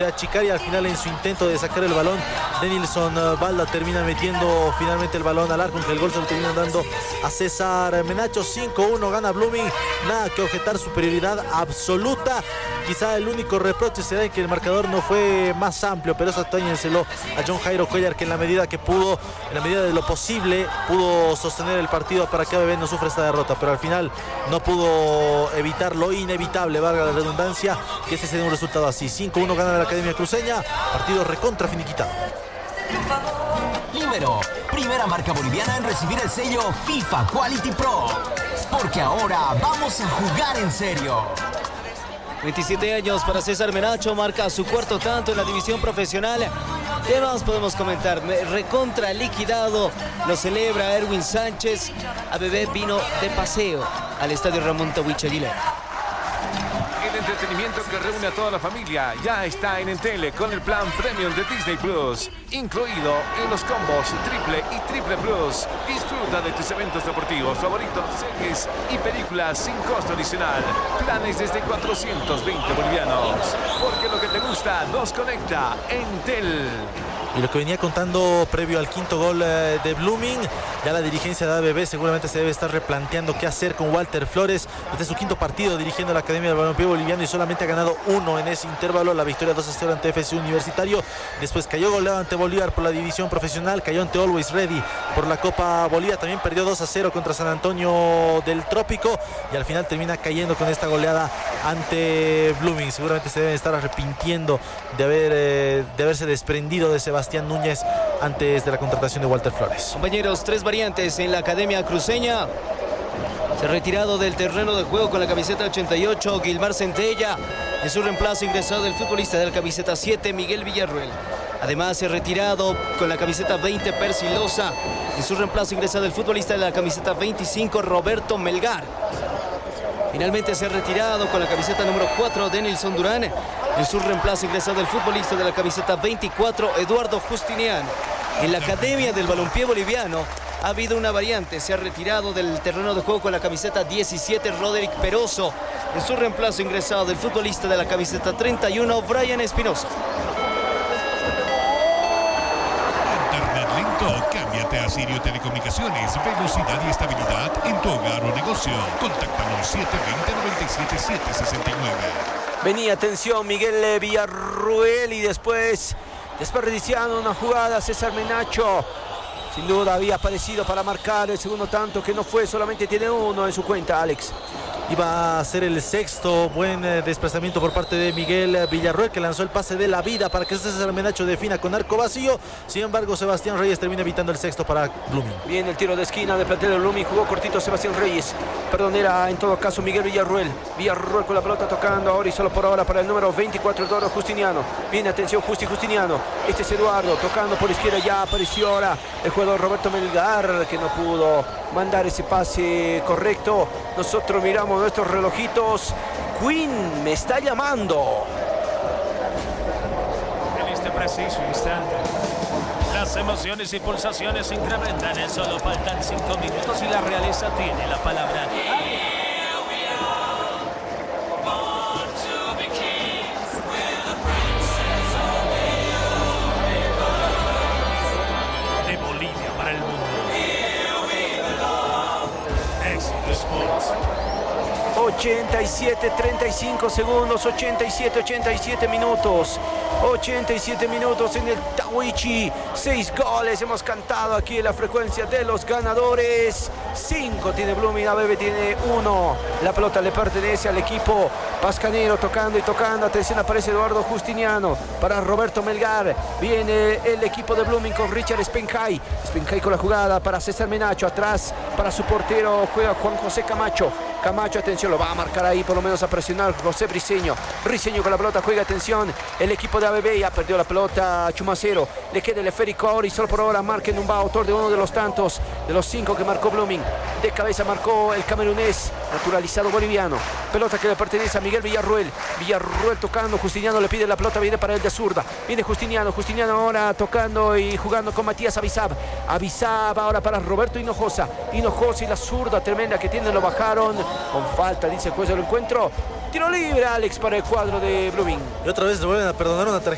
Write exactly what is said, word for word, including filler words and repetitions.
achicar y al final en su intento de sacar el balón, Denilson Balda termina metiendo finalmente el balón al arco, aunque el gol se lo termina dando a César Menacho. Cinco uno gana Blooming, nada que objetar, superioridad absoluta. Quizá el único reproche será en que el marcador no fue más amplio, pero eso atáñenselo a John Jairo Cuellar, que en la medida que pudo, en la medida de lo posible, pudo sostener el partido para que A B B no sufra esta derrota, pero al final no pudo evitar lo inevitable, valga la redundancia, que ese sea un resultado así. Cinco uno gana la Academia Cruceña, partido recontra finiquitado. Libero, primera marca boliviana en recibir el sello FIFA Quality Pro, porque ahora vamos a jugar en serio. veintisiete años para César Menacho, marca su cuarto tanto en la división profesional. ¿Qué más podemos comentar? Recontra liquidado, lo celebra Erwin Sánchez. A B B vino de paseo al estadio Ramón Tawich Aguilar. El entretenimiento que reúne a toda la familia ya está en Entel con el plan Premium de Disney Plus, incluido en los combos Triple y Triple Plus. Disfruta de tus eventos deportivos favoritos, series y películas sin costo adicional. Planes desde cuatrocientos veinte bolivianos. Porque lo que te gusta nos conecta. Entel. Y lo que venía contando previo al quinto gol eh, de Blooming, ya la dirigencia de A B B seguramente se debe estar replanteando qué hacer con Walter Flores. Este es su quinto partido dirigiendo la Academia del Balompié Boliviano y solamente ha ganado uno en ese intervalo. La victoria dos a cero ante F C Universitario. Después cayó goleado ante Bolívar por la división profesional. Cayó ante Always Ready por la Copa Bolívar. También perdió dos a cero contra San Antonio del Trópico. Y al final termina cayendo con esta goleada ante Blooming. Seguramente se deben estar arrepintiendo de, haber, eh, de haberse desprendido de Sebastián Núñez antes de la contratación de Walter Flores. Compañeros, tres variantes en la Academia Cruceña. Se ha retirado del terreno de juego con la camiseta ochenta y ocho Gilmar Centella. En su reemplazo ingresado el futbolista de la camiseta siete Miguel Villarruel. Además se ha retirado con la camiseta veinte Percy Loza. En su reemplazo ingresado el futbolista de la camiseta veinticinco Roberto Melgar. Finalmente se ha retirado con la camiseta número cuatro Denilson Durán. En su reemplazo ingresado el futbolista de la camiseta veinticuatro Eduardo Justiniano. En la Academia del Balompié Boliviano ha habido una variante. Se ha retirado del terreno de juego con la camiseta diecisiete Roderick Peroso. En su reemplazo ingresado del futbolista de la camiseta treinta y uno Brian Espinosa. Internet lento, cámbiate a Sirio Telecomunicaciones. Velocidad y estabilidad en tu hogar o negocio. Contáctanos siete dos cero, nueve siete siete, seis nueve. Venía, atención, Miguel Villarruel y después desperdiciando una jugada César Menacho. Sin duda había aparecido para marcar el segundo tanto, que no fue, solamente tiene uno en su cuenta, Alex. Iba a ser el sexto. Buen eh, desplazamiento por parte de Miguel Villarruel, que lanzó el pase de la vida para que César Menacho defina con arco vacío. Sin embargo, Sebastián Reyes termina evitando el sexto para Blooming. Bien, el tiro de esquina de plantel de Blooming, jugó cortito Sebastián Reyes. Perdón, era en todo caso Miguel Villarruel. Villarruel con la pelota tocando ahora y solo por ahora para el número veinticuatro, Eduardo Justiniano. Bien, atención, Justi Justiniano. Este es Eduardo, tocando por izquierda, ya apareció ahora el jugador Roberto Melgar, que no pudo mandar ese pase correcto. Nosotros miramos nuestros relojitos. Queen me está llamando. En este preciso instante, las emociones y pulsaciones se incrementan. Solo faltan cinco minutos y la realeza tiene la palabra. De Bolivia para el mundo. Éxito Sports. ochenta y siete, treinta y cinco segundos, ochenta y siete, ochenta y siete minutos, ochenta y siete minutos en el Tawichi. Seis goles hemos cantado aquí en la frecuencia de los ganadores. Cinco tiene Blooming, A B B tiene uno. La pelota le pertenece al equipo pascanero, tocando y tocando. Atención, aparece Eduardo Justiniano para Roberto Melgar. Viene el equipo de Blooming con Richard Spencay. Spencay con la jugada para César Menacho. Atrás para su portero juega Juan José Camacho. Camacho, atención, lo va a marcar ahí, por lo menos a presionar José Briceño. Briceño con la pelota, juega, atención, el equipo de A B B ya perdió la pelota Chumacero. Le queda el esférico ahora y solo por ahora marca en un autor de uno de los tantos, de los cinco que marcó Blooming. De cabeza marcó el camerunés, naturalizado boliviano. Pelota que le pertenece a Miguel Villarruel. Villarruel tocando, Justiniano le pide la pelota, viene para el de zurda. Viene Justiniano, Justiniano ahora tocando y jugando con Matías Avizab. Avizab ahora para Roberto Hinojosa. Hinojosa y la zurda tremenda que tiene, lo bajaron con falta, dice el juez del encuentro. Tiro libre, Alex, para el cuadro de Blooming. Y otra vez le vuelven a perdonar una tarjeta